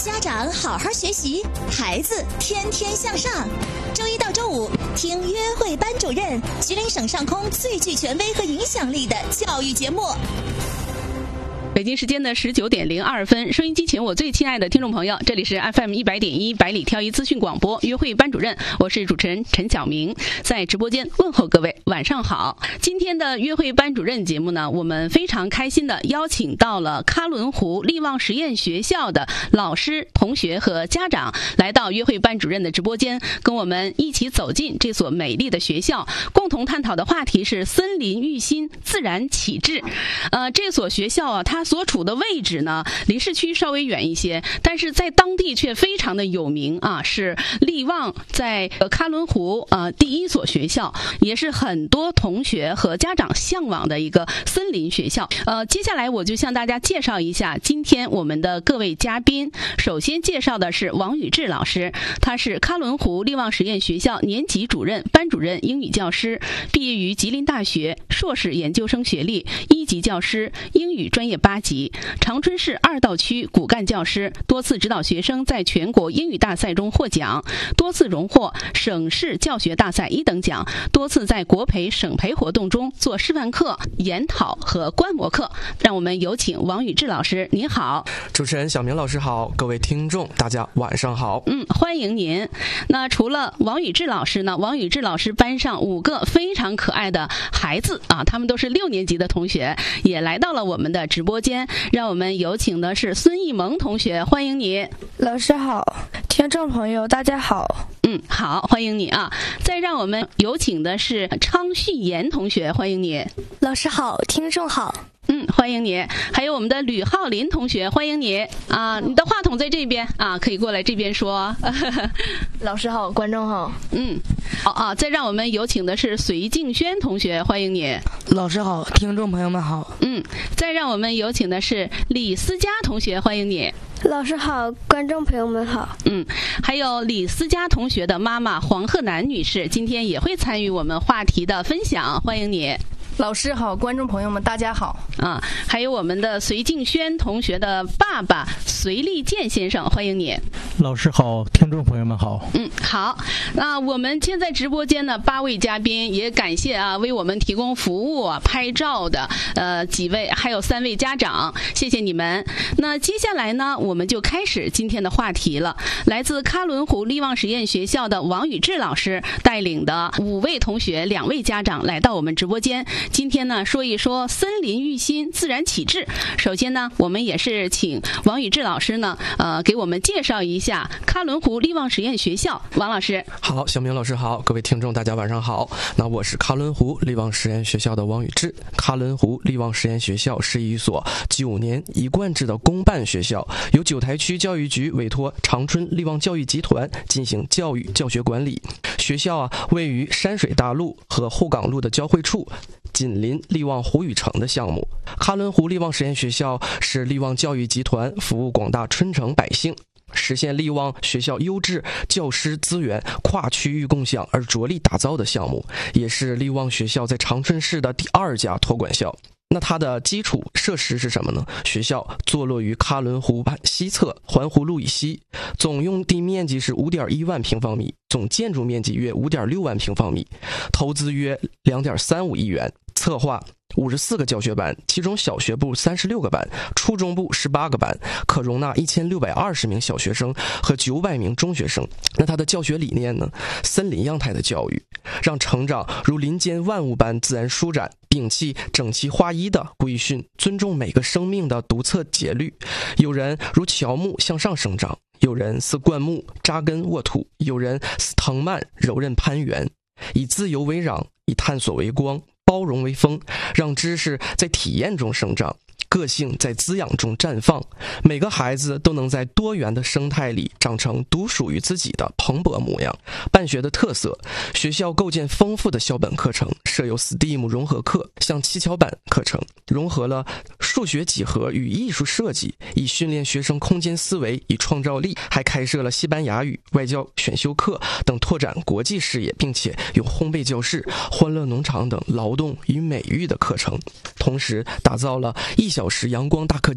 家长好好学习，孩子天天向上。周一到周五听约会班主任，吉林省上空最具权威和影响力的教育节目。 北京时间的19:02，收音机前我最亲爱的听众朋友，这里是 FM 100.1百里挑一资讯广播约会班主任，我是主持人陈晓明，在直播间问候各位晚上好。今天的约会班主任节目呢，我们非常开心的邀请到了喀伦湖力旺实验学校的老师、同学和家长来到约会班主任的直播间，跟我们一起走进这所美丽的学校，共同探讨的话题是森林育心，自然启智。这所学校啊，它所处的位置呢，离市区稍微远一些，但是在当地却非常的有名啊，是力旺在喀伦湖第一所学校，也是很多同学和家长向往的一个森林学校。接下来我就向大家介绍一下今天我们的各位嘉宾。首先介绍的是王宇志老师，他是喀伦湖力旺实验学校年级主任、班主任、英语教师，毕业于吉林大学，硕士研究生学历，1级教师，英语专业8级，长春市2道区骨干教师，多次指导学生在全国英语大赛中获奖，多次荣获省市教学大赛1等奖，多次在国培、省培活动中做示范课、研讨和观摩课。让我们有请王宇志老师，您好。 主持人小明老师好，各位听众大家晚上好。 欢迎您。那除了王宇志老师呢，王宇志老师班上5个非常可爱的孩子啊，他们都是6年级的同学，也来到了我们的直播间。让我们有请的是孙艺萌同学，欢迎你。 老师好，听众朋友大家好。 好，欢迎你啊。再让我们有请的是昌旭岩同学，欢迎你。 老师好，听众好。 欢迎你。还有我们的吕浩林同学，欢迎你啊！你的话筒在这边啊，可以过来这边说。 老师好，观众好。 好啊！再让我们有请的是隋静轩同学，欢迎你。 老师好，听众朋友们好。 再让我们有请的是李思佳同学，欢迎你。 老师好，观众朋友们好。 还有李思佳同学的妈妈黄鹤楠女士，今天也会参与我们话题的分享，欢迎你。 老师好，观众朋友们大家好。 还有我们的隋静轩同学的爸爸隋立健先生，欢迎你。 老师好，听众朋友们好。 好，那我们现在直播间的8位嘉宾，也感谢啊为我们提供服务拍照的几位，还有3位家长，谢谢你们。那接下来呢，我们就开始今天的话题了。来自喀伦湖力旺实验学校的王宇志老师带领的5位同学、2位家长来到我们直播间。今天呢，说一说森林育心，自然启智。首先呢，我们也是请王宇志老师呢，给我们介绍一下喀伦湖力旺实验学校。王老师好，小明老师好，各位听众大家晚上好。那我是喀伦湖力旺实验学校的王宇志。喀伦湖力旺实验学校是一所9年一贯制的公办学校，由九台区教育局委托长春力旺教育集团进行教育教学管理。学校位于山水大路和后岗路的交汇处，紧邻力旺湖语城的项目。喀伦湖力旺实验学校是力旺教育集团服务广大春城百姓，实现力旺学校优质教师资源跨区域共享而着力打造的项目，也是力旺学校在长春市的第2家托管校。那它的基础设施是什么呢？学校坐落于喀伦湖畔西侧环湖路以西，总用地面积是5.1万平方米，总建筑面积约5.6万平方米，投资约2.35亿元，策划54个教学班，其中小学部36个班，初中部18个班，可容纳1620名小学生和900名中学生。那它的教学理念呢？森林样态的教育，让成长如林间万物般自然舒展，摒弃整齐划一的规训，尊重每个生命的独特节律。有人如乔木向上生长，有人似灌木扎根沃土，有人似藤蔓柔韧攀援。以自由为壤，以探索为光，包容为风，让知识在体验中生长，个性在滋养中绽放。每个孩子都能在多元的生态里长成独属于自己的蓬勃模样。办学的特色，学校构建丰富的校本课程，设有 STEAM 融合课，像七巧板课程，融合了数学几何与艺术设计，以训练学生空间思维与创造力，还开设了西班牙语、外教选修课等，拓展国际视野，并且有烘焙教室、欢乐农场等劳动与美育的课程。同时打造了1小时阳光大课